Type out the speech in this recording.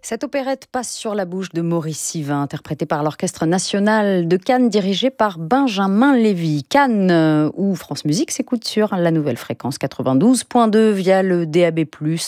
Cette opérette passe sur la bouche de Maurice Sivin, interprétée par l'Orchestre national de Cannes, dirigé par Benjamin Lévy. Cannes, où France Musique s'écoute sur la nouvelle fréquence 92.2 via le DAB+,